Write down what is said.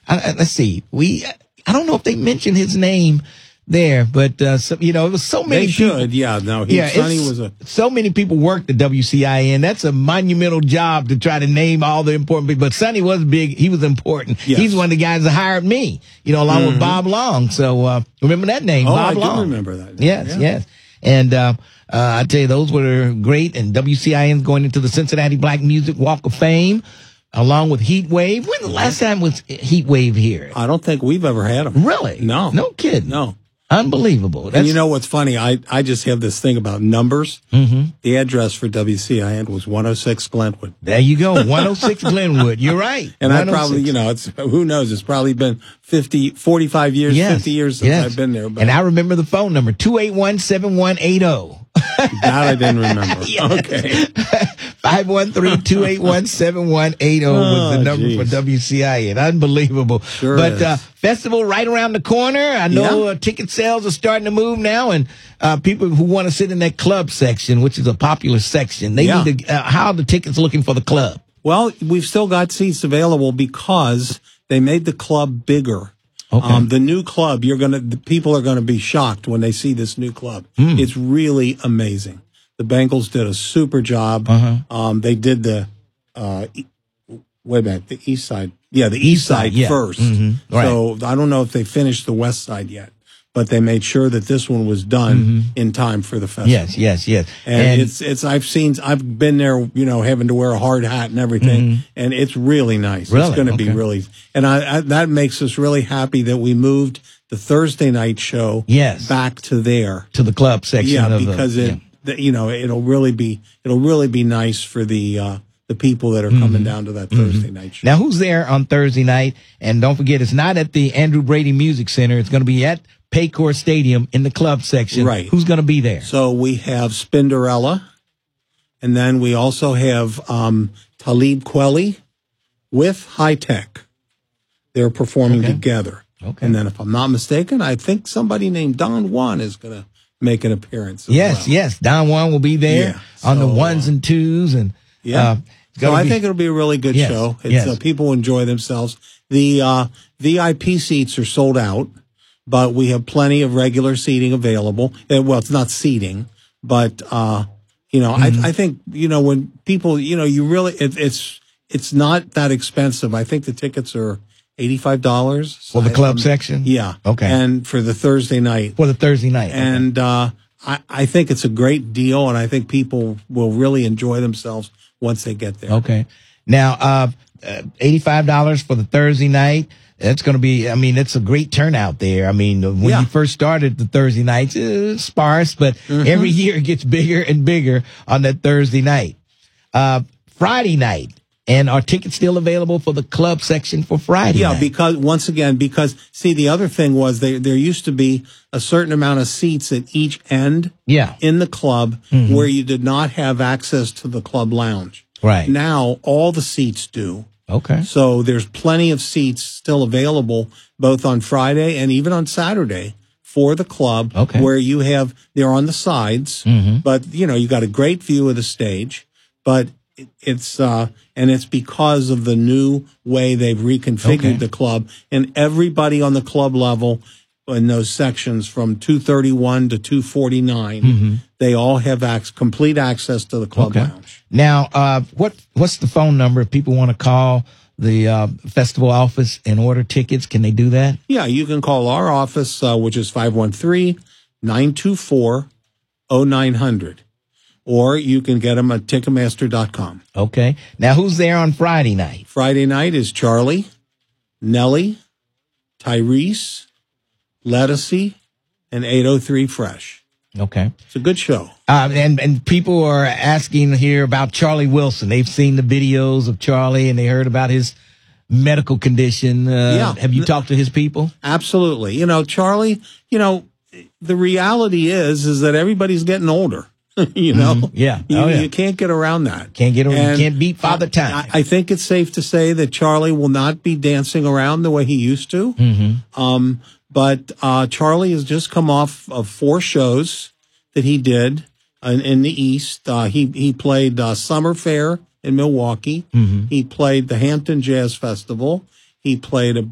let's see. I don't know if they mentioned his name there, but it was so many. They should, people. Sonny was so many people worked at WCIN. That's a monumental job to try to name all the important people. But Sonny was big. He was important. Yes. He's one of the guys that hired me, along with Bob Long. So remember that name, Bob Long. I do remember that. Yes. And I tell you, those were great. And WCIN's going into the Cincinnati Black Music Walk of Fame, along with Heat Wave. When the last time was Heat Wave here? I don't think we've ever had them. Really? No. No kidding. No. Unbelievable. And you know what's funny? I just have this thing about numbers. Mm-hmm. The address for WCIN was 106 Glenwood. There you go, 106 Glenwood. You're right. And I probably, it's who knows? It's probably been 45 years, 50 years since I've been there. But. And I remember the phone number, 281-7180. That I didn't remember. Okay. 513-281-7180 was the number for WCIN. Unbelievable. Sure but is. festival right around the corner. I know ticket sales are starting to move now, and people who want to sit in that club section, which is a popular section, they need to. How are the tickets looking for the club? Well, we've still got seats available because they made the club bigger. Okay. The new club, the people are gonna be shocked when they see this new club. It's really amazing. The Bengals did a super job. They did the the east side. Yeah, the east side first. Mm-hmm. Right. So I don't know if they finished the west side yet, but they made sure that this one was done in time for the festival. Yes. And I've been there, having to wear a hard hat and everything, and it's really nice. Really? It's going to be really, and that makes us really happy that we moved the Thursday night show back to there. To the club section. Yeah, because it'll really be nice for the people that are coming down to that Thursday night show. Now, who's there on Thursday night? And don't forget, it's not at the Andrew Brady Music Center. It's going to be at Paycor Stadium in the club section. Right. Who's going to be there? So we have Spinderella, and then we also have Talib Kweli with High Tech. They're performing together. Okay. And then, if I'm not mistaken, I think somebody named Don Juan is going to make an appearance. Yes. Don Juan will be there on the ones and twos. And so I think it'll be a really good show. People enjoy themselves. The VIP seats are sold out, but we have plenty of regular seating available. Well, it's not seating, but I think when people you really it's not that expensive. I think the tickets are $85 for the club section. Yeah, okay, and for the Thursday night. And I think it's a great deal, and I think people will really enjoy themselves once they get there. Okay. Now, $85 for the Thursday night. That's going to be, it's a great turnout there. When you first started the Thursday nights, it's sparse, but every year it gets bigger and bigger on that Thursday night. Friday night. And are tickets still available for the club section for Friday night? Because the other thing was there used to be a certain amount of seats at each end in the club where you did not have access to the club lounge. Right. Now all the seats do. Okay. So there's plenty of seats still available both on Friday and even on Saturday for the club where they're on the sides, but you got a great view of the stage, but it's because of the new way they've reconfigured the club, and everybody on the club level in those sections from 231 to 249, they all have complete access to the club lounge. Now, what's the phone number if people want to call the festival office and order tickets? Can they do that? Yeah, you can call our office, which is 513-924-0900. Or you can get them at Ticketmaster.com. Okay. Now, who's there on Friday night? Friday night is Charlie, Nelly, Tyrese, Lettucey, and 803 Fresh. Okay. It's a good show. And people are asking here about Charlie Wilson. They've seen the videos of Charlie, and they heard about his medical condition. Have you talked to his people? Absolutely. Charlie, the reality is that everybody's getting older. You can't get around that. You can't beat Father Time. I think it's safe to say that Charlie will not be dancing around the way he used to. But Charlie has just come off of 4 shows that he did in the East. He played Summer Fair in Milwaukee. He played the Hampton Jazz Festival. He played a